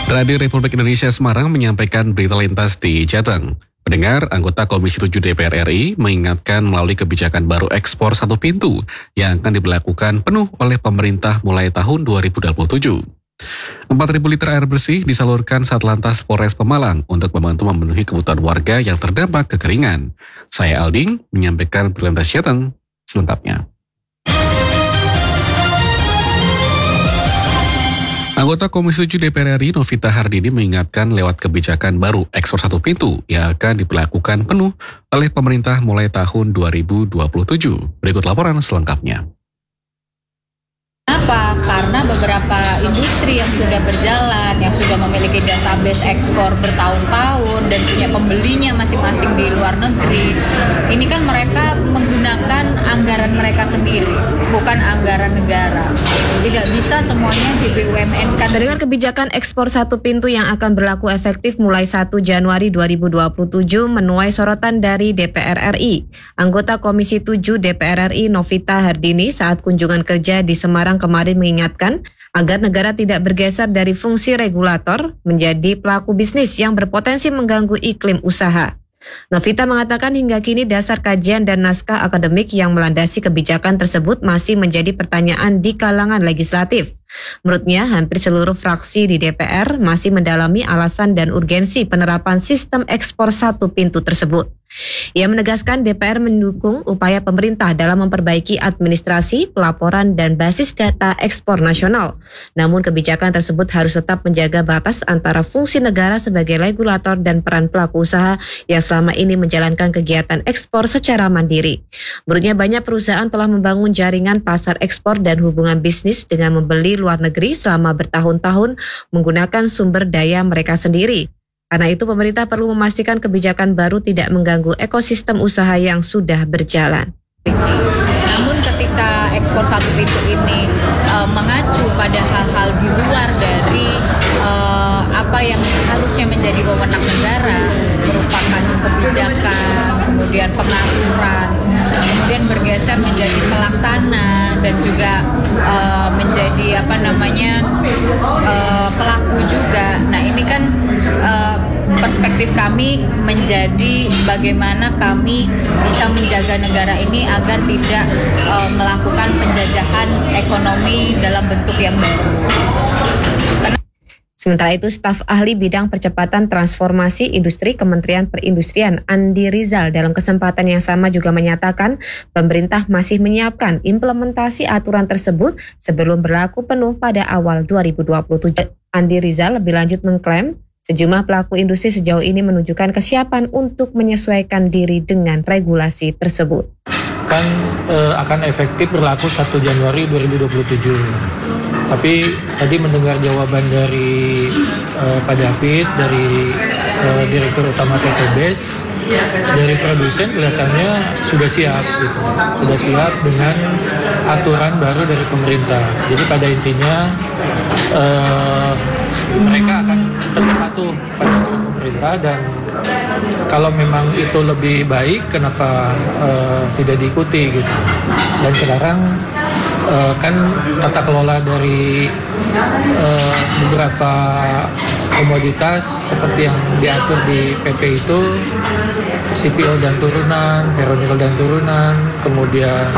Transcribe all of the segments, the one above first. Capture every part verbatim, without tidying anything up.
Radio Republik Indonesia Semarang menyampaikan berita lintas di Jateng. Pendengar, anggota Komisi tujuh D P R R I mengingatkan melalui kebijakan baru ekspor satu pintu yang akan diberlakukan penuh oleh pemerintah mulai tahun dua ribu dua puluh tujuh. empat ribu liter air bersih disalurkan Satlantas Polres Pemalang untuk membantu memenuhi kebutuhan warga yang terdampak kekeringan. Saya Alding menyampaikan berita lintas Jateng selengkapnya. Anggota Komisi tujuh D P R R I Novita Hardini mengingatkan lewat kebijakan baru ekspor satu pintu yang akan diberlakukan penuh oleh pemerintah mulai tahun dua ribu dua puluh tujuh. Berikut laporan selengkapnya. Kenapa? Karena beberapa industri yang sudah berjalan, yang sudah memiliki database ekspor bertahun-tahun dan punya pembelinya masing-masing di luar negeri, ini kan mereka menggunakan anggaran mereka sendiri, bukan anggaran negara. Tidak bisa semuanya di B U M N kan. Dengan kebijakan ekspor satu pintu yang akan berlaku efektif mulai satu Januari dua ribu dua puluh tujuh menuai sorotan dari D P R R I. Anggota Komisi tujuh D P R R I Novita Hardini saat kunjungan kerja di Semarang kemarin mengingatkan agar negara tidak bergeser dari fungsi regulator menjadi pelaku bisnis yang berpotensi mengganggu iklim usaha. Novita mengatakan hingga kini dasar kajian dan naskah akademik yang melandasi kebijakan tersebut masih menjadi pertanyaan di kalangan legislatif. Menurutnya, hampir seluruh fraksi di D P R masih mendalami alasan dan urgensi penerapan sistem ekspor satu pintu tersebut. Ia menegaskan D P R mendukung upaya pemerintah dalam memperbaiki administrasi, pelaporan, dan basis data ekspor nasional. Namun kebijakan tersebut harus tetap menjaga batas antara fungsi negara sebagai regulator dan peran pelaku usaha yang selama ini menjalankan kegiatan ekspor secara mandiri. Menurutnya banyak perusahaan telah membangun jaringan pasar ekspor dan hubungan bisnis dengan membeli luar negeri selama bertahun-tahun menggunakan sumber daya mereka sendiri. Karena itu pemerintah perlu memastikan kebijakan baru tidak mengganggu ekosistem usaha yang sudah berjalan. Namun ketika ekspor satu pintu ini uh, mengacu pada hal-hal di luar dari uh, apa yang harusnya menjadi wewenang negara, merupakan kebijakan, kemudian pengaturan, kemudian bergeser menjadi pelaksana dan juga uh, menjadi apa namanya uh, pelaku juga. Nah ini kan uh, perspektif kami menjadi bagaimana kami bisa menjaga negara ini agar tidak uh, melakukan penjajahan ekonomi dalam bentuk yang baru. Sementara itu, staf ahli bidang percepatan transformasi industri Kementerian Perindustrian Andi Rizal dalam kesempatan yang sama juga menyatakan pemerintah masih menyiapkan implementasi aturan tersebut sebelum berlaku penuh pada awal dua ribu dua puluh tujuh. Andi Rizal lebih lanjut mengklaim sejumlah pelaku industri sejauh ini menunjukkan kesiapan untuk menyesuaikan diri dengan regulasi tersebut. Kan e, akan efektif berlaku satu Januari dua ribu dua puluh tujuh. Tapi tadi mendengar jawaban dari e, Pak David, dari e, Direktur Utama P T B E S, dari produsen kelihatannya sudah siap, gitu. Sudah siap dengan aturan baru dari pemerintah. Jadi pada intinya e, mereka akan tetap patuh pada aturan pemerintah dan kalau memang itu lebih baik, kenapa uh, tidak diikuti gitu. Dan sekarang uh, kan tata kelola dari uh, beberapa komoditas seperti yang diatur di P P itu C P O dan turunan, ferronikel dan turunan, kemudian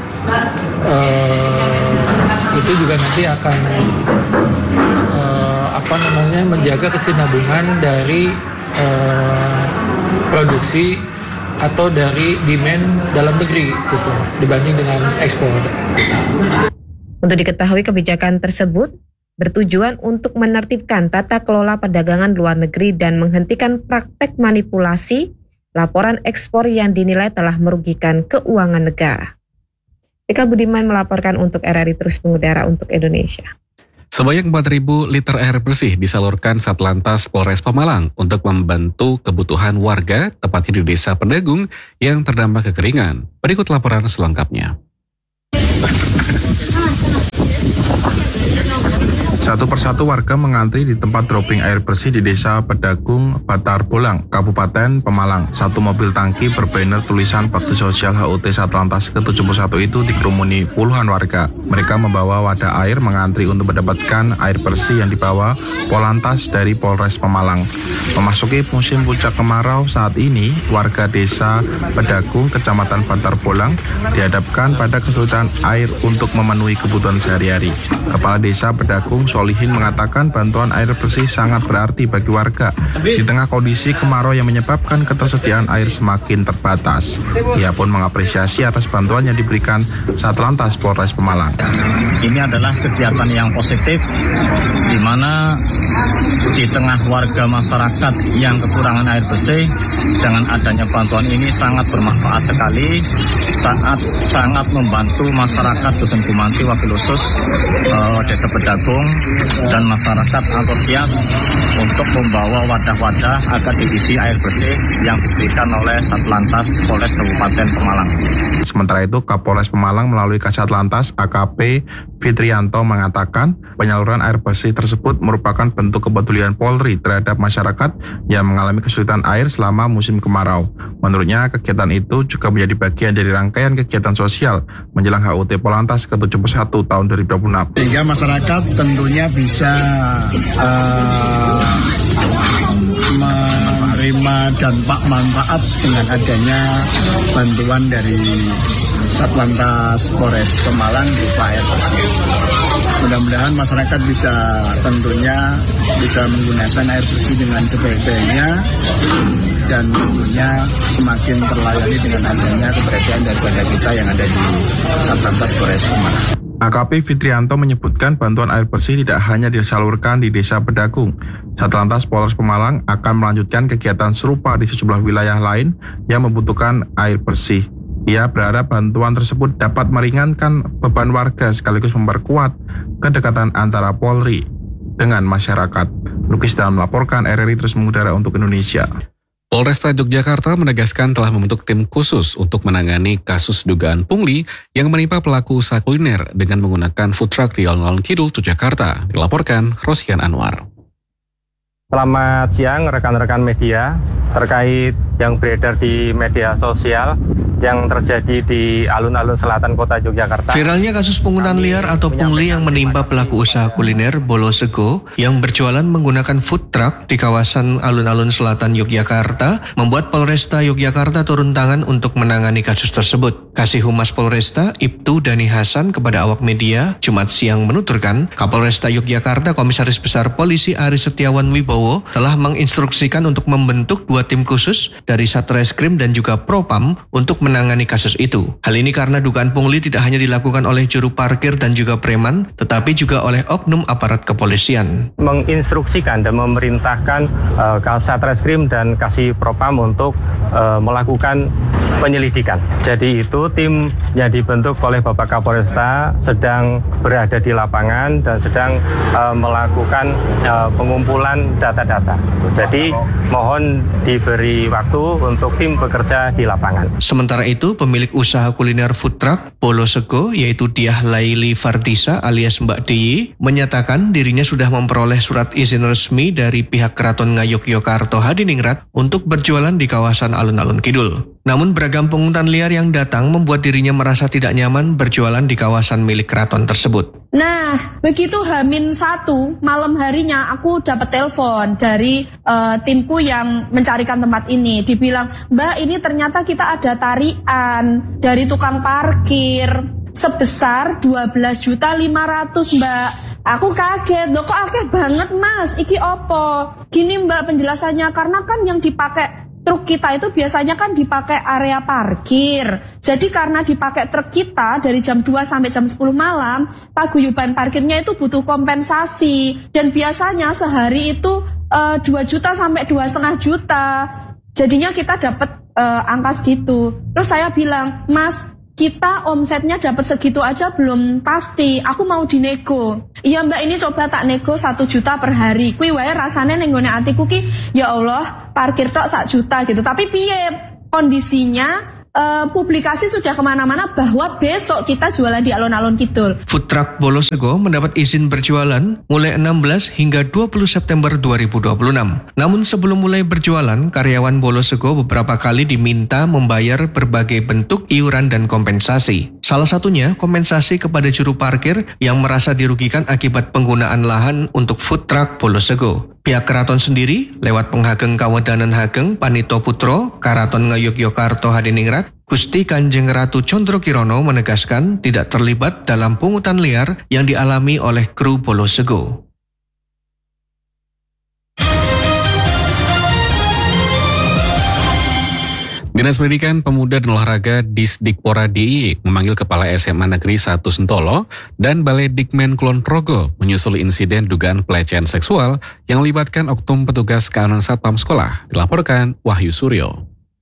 uh, itu juga nanti akan uh, apa namanya menjaga kesinambungan dari uh, produksi atau dari demand dalam negeri gitu dibanding dengan ekspor. Untuk diketahui kebijakan tersebut bertujuan untuk menertibkan tata kelola perdagangan luar negeri dan menghentikan praktek manipulasi laporan ekspor yang dinilai telah merugikan keuangan negara. Eka Budiman melaporkan untuk R R I Terus Mengudara untuk Indonesia. Sebanyak empat ribu liter air bersih disalurkan Satlantas Polres Pemalang untuk membantu kebutuhan warga, tepatnya di Desa Pendagung yang terdampak kekeringan. Berikut laporan selengkapnya. Satu persatu warga mengantri di tempat dropping air bersih di Desa Pedagung, Batar Bolang, Kabupaten Pemalang. Satu mobil tangki berbanner tulisan Bakti Sosial H U T Satlantas ke tujuh puluh satu itu dikerumuni puluhan warga. Mereka membawa wadah air mengantri untuk mendapatkan air bersih yang dibawa Polantas dari Polres Pemalang. Memasuki musim puncak kemarau saat ini, warga Desa Pedagung, Kecamatan Batar Bolang dihadapkan pada kesulitan air untuk memenuhi kebutuhan sehari-hari. Kepala Desa Pedagung Solihin mengatakan bantuan air bersih sangat berarti bagi warga di tengah kondisi kemarau yang menyebabkan ketersediaan air semakin terbatas. Ia pun mengapresiasi atas bantuan yang diberikan Satlantas Polres Pemalang. Ini adalah kegiatan yang positif di mana di tengah warga masyarakat yang kekurangan air bersih, dengan adanya bantuan ini sangat bermanfaat sekali, saat sangat membantu masyarakat Dusun Gumanti Wakil Khusus uh, Desa Pedagung dan masyarakat antusias untuk membawa wadah-wadah agar diisi air bersih yang diberikan oleh Satlantas Polres Kabupaten Pemalang. Sementara itu, Kapolres Pemalang melalui Kasat Lantas A K P Fitrianto mengatakan penyaluran air bersih tersebut merupakan bentuk kepedulian Polri terhadap masyarakat yang mengalami kesulitan air selama musim kemarau. Menurutnya, kegiatan itu juga menjadi bagian dari rangkaian kegiatan sosial menjelang H U T Polantas ke tujuh puluh satu tahun dua ribu dua puluh enam. Sehingga masyarakat tentunya bisa uh, menerima dampak manfaat dengan adanya bantuan dari Satlantas Polres Pemalang berupa air bersih. Mudah-mudahan masyarakat bisa tentunya bisa menggunakan air bersih dengan sebaik-baiknya dan tentunya semakin terlayani dengan adanya keberadaan daripada kita yang ada di Satlantas Polres Pemalang. A K P Fitrianto menyebutkan bantuan air bersih tidak hanya disalurkan di Desa Pedagung. Satlantas Polres Pemalang akan melanjutkan kegiatan serupa di sejumlah wilayah lain yang membutuhkan air bersih. Ia berharap bantuan tersebut dapat meringankan beban warga sekaligus memperkuat kedekatan antara Polri dengan masyarakat. Lukis dalam melaporkan, R R I terus mengudara untuk Indonesia. Polresta Yogyakarta menegaskan telah membentuk tim khusus untuk menangani kasus dugaan pungli yang menimpa pelaku usaha kuliner dengan menggunakan food truck di Alun-Alun Kidul, Yogyakarta. Dilaporkan Rosian Anwar. Selamat siang rekan-rekan media. Terkait yang beredar di media sosial yang terjadi di alun-alun selatan kota Yogyakarta. Viralnya kasus pungutan liar atau pungli yang menimpa pelaku usaha kuliner Bolo Sego yang berjualan menggunakan food truck di kawasan alun-alun selatan Yogyakarta membuat Polresta Yogyakarta turun tangan untuk menangani kasus tersebut. Kasih Humas Polresta, Ibtu Dani Hasan kepada awak media Jumat siang menuturkan, Kapolresta Yogyakarta Komisaris Besar Polisi Ari Setiawan Wibowo telah menginstruksikan untuk membentuk dua tim khusus dari Satreskrim dan juga Propam untuk menangani kasus itu. Hal ini karena dugaan pungli tidak hanya dilakukan oleh juru parkir dan juga preman, tetapi juga oleh oknum aparat kepolisian. Menginstruksikan dan memerintahkan uh, Satreskrim dan Kasih Propam untuk uh, melakukan penyelidikan. Jadi itu tim yang dibentuk oleh Bapak Kapolresta sedang berada di lapangan dan sedang uh, melakukan uh, pengumpulan data-data. Jadi mohon diberi waktu untuk tim bekerja di lapangan. Sementara itu, pemilik usaha kuliner food truck Bolo Sego, yaitu Diah Laili Fardisa alias Mbak Diyi, menyatakan dirinya sudah memperoleh surat izin resmi dari pihak Keraton Ngayogyakarta Hadiningrat untuk berjualan di kawasan alun-alun Kidul. Namun beragam pungutan liar yang datang membuat dirinya merasa tidak nyaman berjualan di kawasan milik keraton tersebut. Nah, begitu Hamin satu, malam harinya aku dapat telepon dari uh, timku yang mencarikan tempat ini. Dibilang, Mbak ini ternyata kita ada tarian dari tukang parkir sebesar dua belas juta lima ratus Mbak. Aku kaget, loh kok akeh banget Mas, iki opo? Gini Mbak penjelasannya, karena kan yang dipakai truk kita itu biasanya kan dipakai area parkir. Jadi karena dipakai truk kita dari jam dua sampai jam sepuluh malam, paguyuban parkirnya itu butuh kompensasi. Dan biasanya sehari itu uh, dua juta sampai dua koma lima juta. Jadinya kita dapat uh, angka segitu. Terus saya bilang, Mas, kita omsetnya dapat segitu aja belum pasti. Aku mau dinego. Iya Mbak, ini coba tak nego satu juta per hari. Kui wae rasane ning gone atiku ki, ya Allah, parkir tok sak juta gitu. Tapi piye kondisinya uh, publikasi sudah kemana-mana bahwa besok kita jualan di alun-alun Kidul. Food Truck Bolo Sego mendapat izin berjualan mulai enam belas hingga dua puluh September dua ribu dua puluh enam. Namun sebelum mulai berjualan, karyawan Bolo Sego beberapa kali diminta membayar berbagai bentuk iuran dan kompensasi. Salah satunya kompensasi kepada juru parkir yang merasa dirugikan akibat penggunaan lahan untuk Food Truck Bolo Sego. Pihak keraton sendiri, lewat penghageng Kawedanan Hageng Panito Putro, Karaton Ngayogyakarta Hadiningrat, Gusti Kanjeng Ratu Condro Kirono menegaskan tidak terlibat dalam pungutan liar yang dialami oleh kru Bolo Sego. Dinas Pendidikan Pemuda dan Olahraga Disdikpora D I Y memanggil Kepala S M A Negeri satu Sentolo dan Balai Dikmen Kulon Progo menyusul insiden dugaan pelecehan seksual yang melibatkan oknum petugas keamanan satpam sekolah, dilaporkan Wahyu Suryo.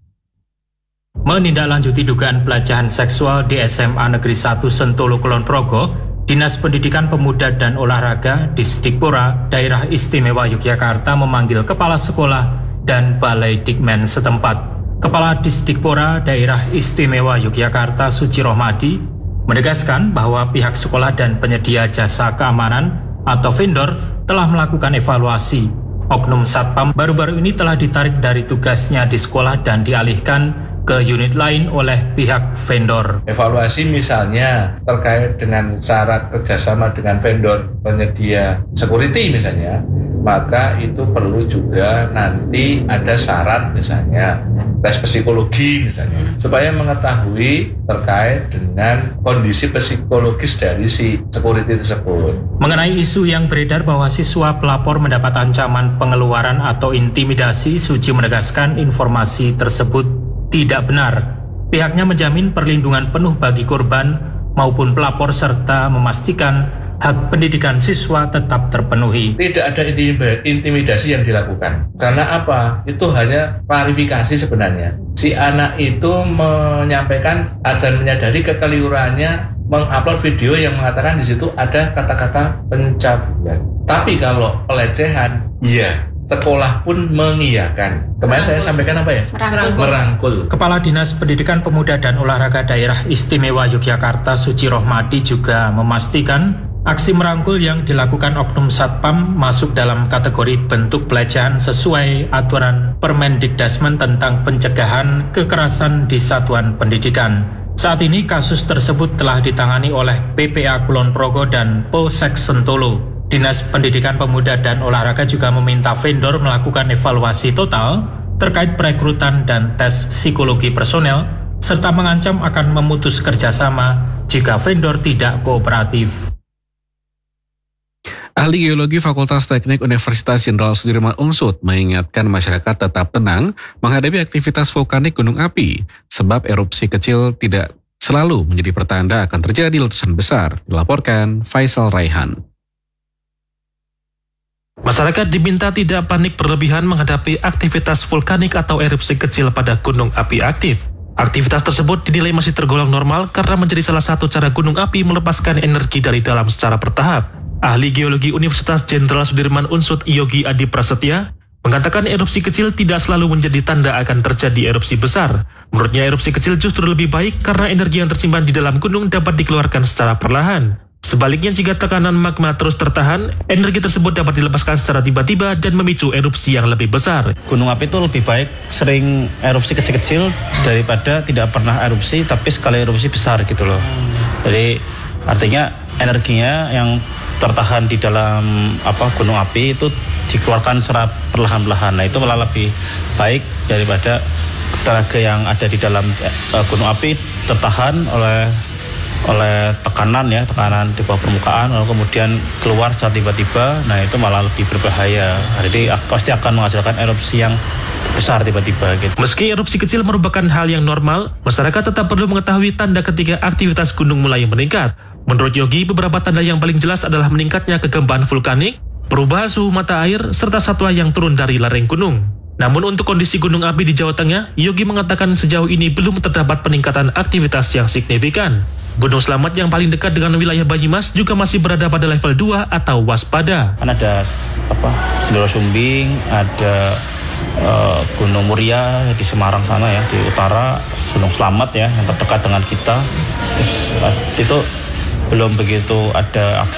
Menindaklanjuti dugaan pelecehan seksual di S M A Negeri satu Sentolo Kulon Progo, Dinas Pendidikan Pemuda dan Olahraga Disdikpora Daerah Istimewa Yogyakarta memanggil Kepala Sekolah dan Balai Dikmen setempat. Kepala Disdikpora Daerah Istimewa Yogyakarta Suci Rohmadi menegaskan bahwa pihak sekolah dan penyedia jasa keamanan atau vendor telah melakukan evaluasi. Oknum satpam baru-baru ini telah ditarik dari tugasnya di sekolah dan dialihkan ke unit lain oleh pihak vendor. Evaluasi misalnya terkait dengan syarat kerjasama dengan vendor penyedia security misalnya, maka itu perlu juga nanti ada syarat misalnya tes psikologi misalnya, supaya mengetahui terkait dengan kondisi psikologis dari si security tersebut. Mengenai isu yang beredar bahwa siswa pelapor mendapat ancaman pengeluaran atau intimidasi, Suci menegaskan informasi tersebut tidak benar. Pihaknya menjamin perlindungan penuh bagi korban maupun pelapor serta memastikan hak pendidikan siswa tetap terpenuhi. Tidak ada intimidasi yang dilakukan. Karena apa? Itu hanya klarifikasi sebenarnya. Si anak itu menyampaikan dan menyadari kekeliruannya mengupload video yang mengatakan di situ ada kata-kata pencabulan. Tapi kalau pelecehan, iya. Sekolah pun mengiyakan. Kemarin saya sampaikan apa ya? Merangkul. Merangkul. Kepala Dinas Pendidikan Pemuda dan Olahraga Daerah Istimewa Yogyakarta Suci Rohmadi juga memastikan aksi merangkul yang dilakukan oknum satpam masuk dalam kategori bentuk pelecehan sesuai aturan Permendikdasmen tentang pencegahan kekerasan di satuan pendidikan. Saat ini kasus tersebut telah ditangani oleh P P A Kulon Progo dan Polsek Sentolo. Dinas Pendidikan Pemuda dan Olahraga juga meminta vendor melakukan evaluasi total terkait perekrutan dan tes psikologi personel, serta mengancam akan memutus kerjasama jika vendor tidak kooperatif. Ahli Geologi Fakultas Teknik Universitas Jenderal Sudirman U N S U D mengingatkan masyarakat tetap tenang menghadapi aktivitas vulkanik gunung api, sebab erupsi kecil tidak selalu menjadi pertanda akan terjadi letusan besar, dilaporkan Faisal Raihan. Masyarakat diminta tidak panik berlebihan menghadapi aktivitas vulkanik atau erupsi kecil pada gunung api aktif. Aktivitas tersebut dinilai masih tergolong normal karena menjadi salah satu cara gunung api melepaskan energi dari dalam secara bertahap. Ahli Geologi Universitas Jenderal Sudirman U N S U D Yogi Adi Prasetya mengatakan erupsi kecil tidak selalu menjadi tanda akan terjadi erupsi besar. Menurutnya erupsi kecil justru lebih baik karena energi yang tersimpan di dalam gunung dapat dikeluarkan secara perlahan. Sebaliknya, jika tekanan magma terus tertahan, energi tersebut dapat dilepaskan secara tiba-tiba dan memicu erupsi yang lebih besar. Gunung api itu lebih baik sering erupsi kecil-kecil daripada tidak pernah erupsi tapi sekali erupsi besar gitu loh. Jadi artinya energinya yang tertahan di dalam apa gunung api itu dikeluarkan secara perlahan-lahan. Nah itu malah lebih baik daripada tenaga yang ada di dalam uh, gunung api tertahan oleh oleh tekanan ya, tekanan di bawah permukaan lalu kemudian keluar secara tiba-tiba. Nah itu malah lebih berbahaya. Jadi pasti akan menghasilkan erupsi yang besar tiba-tiba gitu. Meski erupsi kecil merupakan hal yang normal, masyarakat tetap perlu mengetahui tanda ketika aktivitas gunung mulai meningkat. Menurut Yogi, beberapa tanda yang paling jelas adalah meningkatnya kegempaan vulkanik, perubahan suhu mata air, serta satwa yang turun dari lereng gunung. Namun untuk kondisi gunung api di Jawa Tengah, Yogi mengatakan sejauh ini belum terdapat peningkatan aktivitas yang signifikan. Gunung Slamet yang paling dekat dengan wilayah Banyumas juga masih berada pada level dua atau waspada. Kan ada apa? Sendoro Sumbing, ada uh, Gunung Muria di Semarang sana ya, di utara, Gunung Slamet ya yang terdekat dengan kita. Terus uh, itu belum begitu ada